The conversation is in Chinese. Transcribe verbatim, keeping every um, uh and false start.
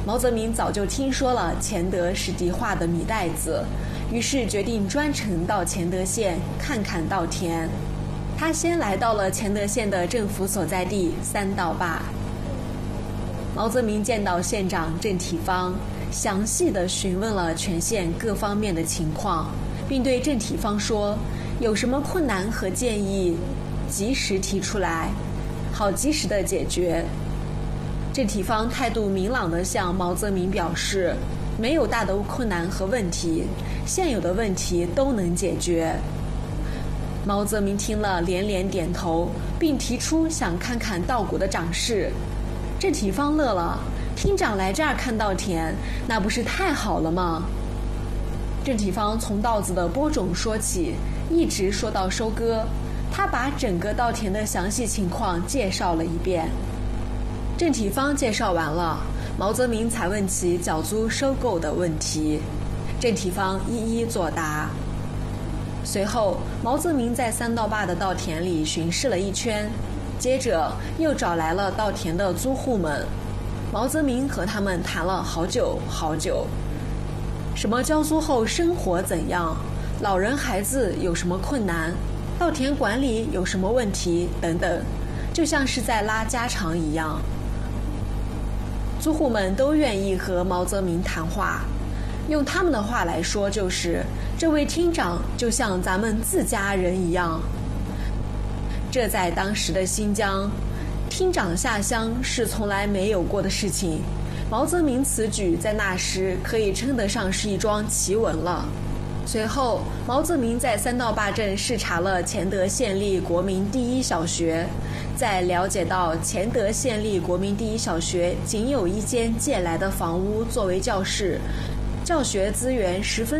毛泽民早就听说了钱德是迪化的米袋子，于是决定专程到钱德县看看稻田。他先来到了钱德县的政府所在地三道坝。毛泽民见到县长郑体方，详细地询问了全县各方面的情况，并对郑体方说，有什么困难和建议及时提出来，好及时的解决。郑体方态度明朗地向毛泽民表示，没有大的困难和问题，现有的问题都能解决。毛泽民听了连连点头，并提出想看看稻谷的长势。郑体方乐了，厅长来这儿看稻田，那不是太好了吗？郑体方从稻子的播种说起，一直说到收割，他把整个稻田的详细情况介绍了一遍。郑体方介绍完了，毛泽民才问起缴租收购的问题，郑体方一一作答。随后，毛泽民在三道坝的稻田里巡视了一圈，接着又找来了稻田的租户们。毛泽民和他们谈了好久好久，什么交租后生活怎样，老人孩子有什么困难，稻田管理有什么问题等等，就像是在拉家常一样。租户们都愿意和毛泽民谈话，用他们的话来说就是，这位厅长就像咱们自家人一样。这在当时的新疆，厅长下乡是从来没有过的事情，毛泽民此举在那时可以称得上是一桩奇闻了。随后，毛泽民在三道坝镇视察了钱德县立国民第一小学，在了解到钱德县立国民第一小学仅有一间借来的房屋作为教室，教学资源十分